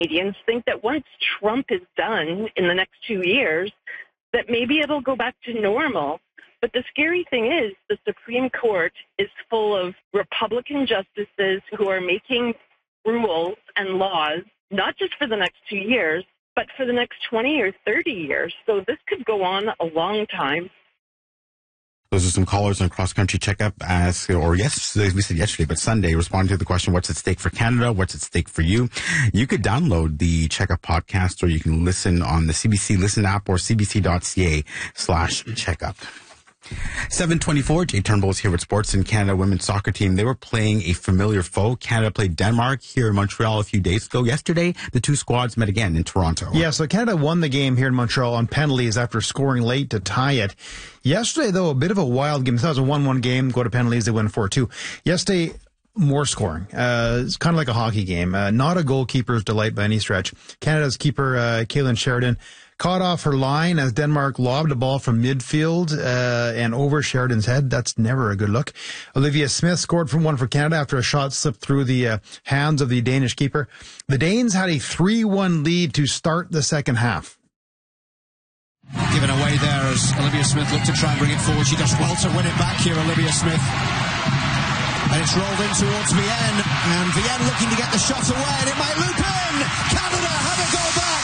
Canadians think that once Trump is done in the next 2 years, that maybe it'll go back to normal. But the scary thing is the Supreme Court is full of Republican justices who are making rules and laws, not just for the next 2 years, but for the next 20 or 30 years. So this could go on a long time. Those are some callers on Cross Country Checkup we said yesterday, but Sunday, responding to the question, what's at stake for Canada? What's at stake for you? You could download the Checkup podcast, or you can listen on the CBC Listen app or cbc.ca/checkup. 7:24, Jay Turnbull is here with Sports in Canada women's soccer team. They were playing a familiar foe. Canada played Denmark here in Montreal a few days ago. Yesterday, the two squads met again in Toronto. Yeah, so Canada won the game here in Montreal on penalties after scoring late to tie it. Yesterday, though, a bit of a wild game. It was a 1-1 game, go to penalties, they win 4-2. Yesterday, more scoring. It's kind of like a hockey game. Not a goalkeeper's delight by any stretch. Canada's keeper, Kaylin Sheridan, caught off her line as Denmark lobbed a ball from midfield and over Sheridan's head. That's never a good look. Olivia Smith scored from one for Canada after a shot slipped through the hands of the Danish keeper. The Danes had a 3-1 lead to start the second half. Given away there as Olivia Smith looked to try and bring it forward. She does well to win it back here, Olivia Smith. And it's rolled in towards Vienne, and Vienne looking to get the shot away, and it might loop in. Canada have a goal back.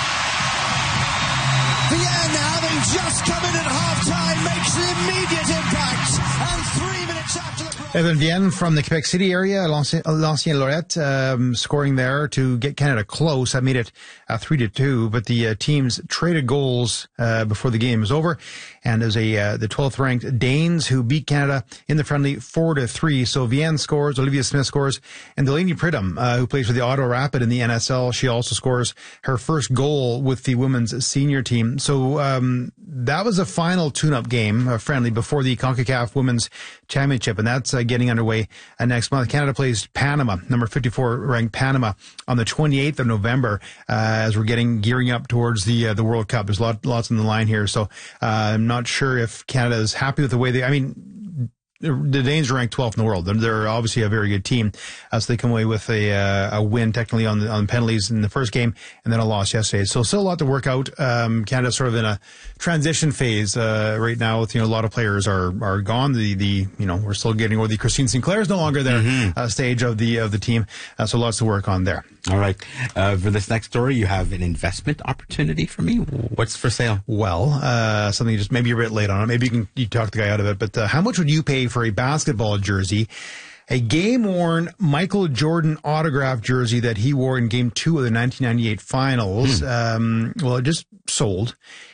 Vienne, having just come in at half-time, makes an immediate impact. And 3 minutes after the break... Evan Vienne from the Quebec City area, L'Ancien Lorette, scoring there to get Canada close. That made it 3-2, but the teams traded goals before the game was over. And there's the 12th ranked Danes who beat Canada in the friendly 4-3. So Vienne scores, Olivia Smith scores, and Delaney Pridham, who plays for the Ottawa Rapid in the NSL, she also scores her first goal with the women's senior team. So that was a final tune-up game, friendly, before the CONCACAF Women's Championship, and that's getting underway next month. Canada plays Panama, number 54 ranked Panama, on the 28th of November, as we're gearing up towards the World Cup. There's lots on the line here, so I'm not sure if Canada is happy with the way the Danes are ranked 12th in the world. They're obviously a very good team. So they come away with a win technically on penalties in the first game, and then a loss yesterday. So still a lot to work out. Canada's sort of in a transition phase right now. With a lot of players are gone. We're still getting over the Christine Sinclair is no longer there stage of the team. So lots to work on there. All right. For this next story, you have an investment opportunity for me. What's for sale? Well, something just maybe you're a bit late on it. Maybe you talk the guy out of it. But how much would you pay for a basketball jersey, a game-worn Michael Jordan autograph jersey that he wore in Game 2 of the 1998 Finals? Well, it just sold.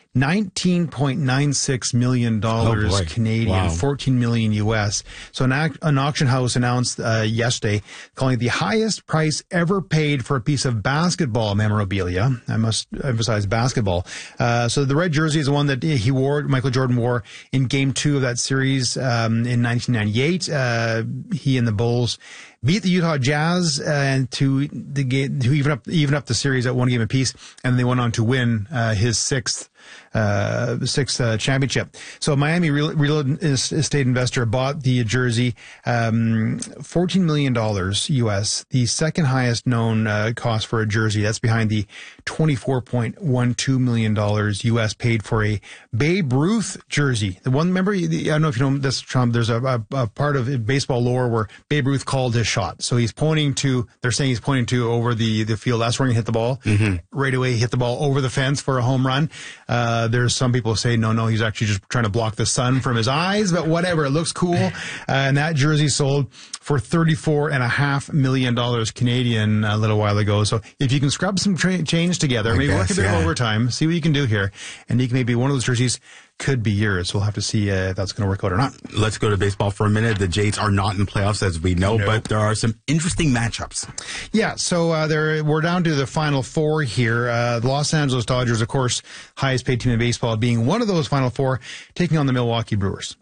$19.96 million Canadian, wow. 14 million US. So an auction house announced yesterday, calling it the highest price ever paid for a piece of basketball memorabilia. I must emphasize basketball. So the red jersey is the one that Michael Jordan wore in Game 2 of that series in 1998. He and the Bulls beat the Utah Jazz to even up the series at one game apiece, and they went on to win his sixth championship. So Miami real estate investor bought the jersey, $14 million US, the second highest known cost for a jersey. That's behind the $24.12 million US paid for a Babe Ruth jersey. The one, remember, I don't know if you know this, Trump, there's a part of baseball lore where Babe Ruth called his shot. So they're saying he's pointing to over the field. That's where he hit the ball. Right away, he hit the ball over the fence for a home run. There's some people who say, no, he's actually just trying to block the sun from his eyes, but whatever, it looks cool. And that jersey sold for $34.5 million Canadian a little while ago. So if you can scrub some change together, work a bit of overtime, see what you can do here, and you can maybe one of those jerseys could be yours. We'll have to see if that's going to work out or not. Let's go to baseball for a minute. The Jays are not in playoffs, as we know, but there are some interesting matchups. Yeah, so we're down to the Final Four here. The Los Angeles Dodgers, of course, highest paid team in baseball, being one of those Final Four, taking on the Milwaukee Brewers.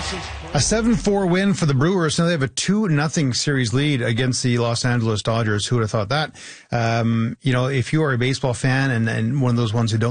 A 7-4 win for the Brewers. Now they have a 2-0 series lead against the Los Angeles Dodgers. Who would have thought that? If you are a baseball fan and one of those ones who don't